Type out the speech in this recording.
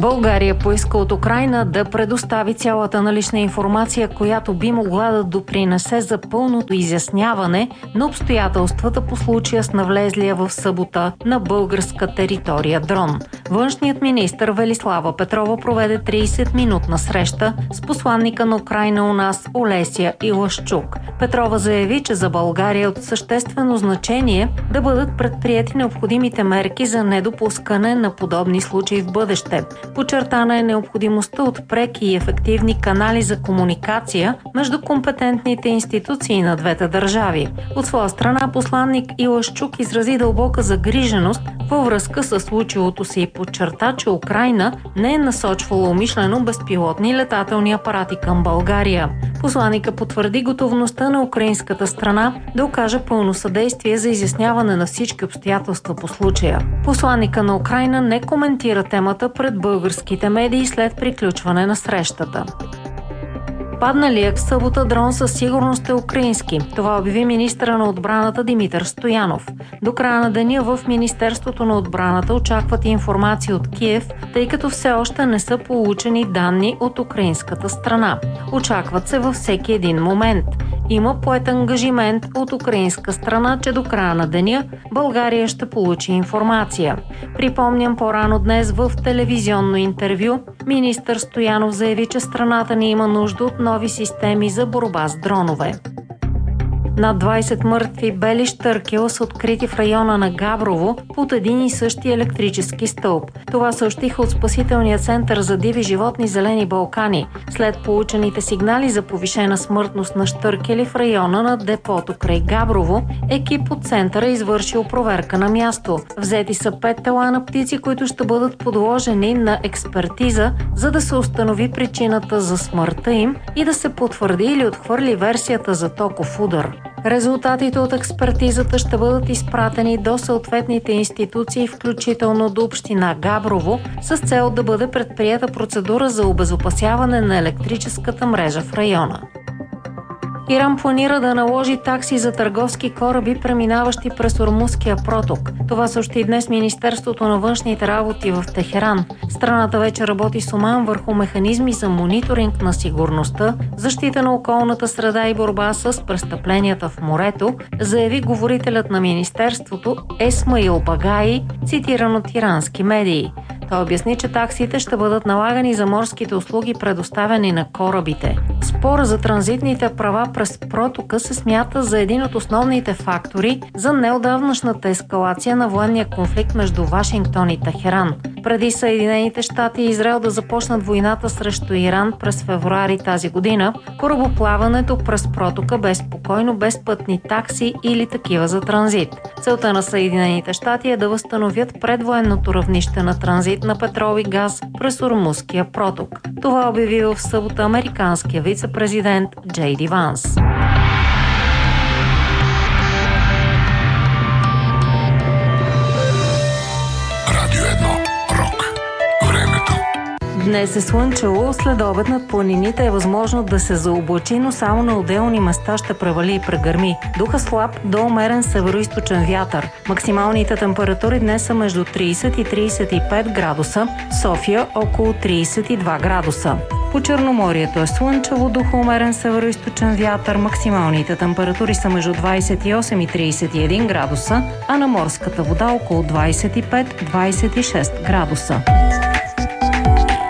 България поиска от Украйна да предостави цялата налична информация, която би могла да допринесе за пълното изясняване на обстоятелствата по случая с навлезлия в събота на българска територия дрон. Външният министър Велислава Петрова проведе 30-минутна среща с посланника на Украйна у нас Олеся Илашчук. Петрова заяви, че за България е от съществено значение да бъдат предприети необходимите мерки за недопускане на подобни случаи в бъдеще. Подчертана е необходимостта от преки и ефективни канали за комуникация между компетентните институции на двете държави. От своя страна посланник Илашчук изрази дълбока загриженост във връзка с случилото се и подчерта, че Украйна не е насочвала умишлено безпилотни летателни апарати към България. Посланника потвърди готовността на украинската страна да окаже пълно съдействие за изясняване на всички обстоятелства по случая. Посланника на Украйна не коментира темата пред българските медии след приключване на срещата. Падналият в събота дрон със сигурност е украински. Това обяви министъра на отбраната Димитър Стоянов. До края на деня в Министерството на отбраната очакват информация от Киев, тъй като все още не са получени данни от украинската страна. Очакват се във всеки един момент. Има поет ангажимент от украинска страна, че до края на деня България ще получи информация. Припомням, по-рано днес в телевизионно интервю министър Стоянов заяви, че страната ни има нужда от нови системи за борба с дронове. Над 20 мъртви бели щъркела са открити в района на Габрово под един и същи електрически стълб. Това съобщиха от Спасителния център за диви животни Зелени Балкани. След получените сигнали за повишена смъртност на щъркели в района на депото край Габрово, екип от центъра извършил проверка на място. Взети са 5 тела на птици, които ще бъдат подложени на експертиза, за да се установи причината за смъртта им и да се потвърди или отхвърли версията за токов удар. Резултатите от експертизата ще бъдат изпратени до съответните институции, включително до община Габрово, с цел да бъде предприета процедура за обезопасяване на електрическата мрежа в района. Иран планира да наложи такси за търговски кораби, преминаващи през Ормузския проток. Това съобщи днес Министерството на външните работи в Техеран. Страната вече работи с Оман върху механизми за мониторинг на сигурността, защита на околната среда и борба с престъпленията в морето, заяви говорителят на Министерството Есмаил Багаи, цитиран от ирански медии. Той обясни, че таксите ще бъдат налагани за морските услуги, предоставени на корабите. Спора за транзитните права през протока се смята за един от основните фактори за неотдавнашната ескалация на военния конфликт между Вашингтон и Техеран. Преди Съединените щати и Израел да започнат войната срещу Иран през февруари тази година, корабоплаването през протока бе спокойно, без пътни такси или такива за транзит. Целта на Съединените щати е да възстановят предвоенното равнище на транзит на петрол и газ през Ормузския проток. Това обяви в събота американския вице-президент Джей Ди Ванс. Днес е слънчево, след обед над планините е възможно да се заоблачи, но само на отделни места ще превали и прегърми. Духа слаб до умерен североизточен вятър. Максималните температури днес са между 30 и 35 градуса, София около 32 градуса. По Черноморието е слънчево, духа умерен североизточен вятър. Максималните температури са между 28 и 31 градуса, а на морската вода около 25-26 градуса.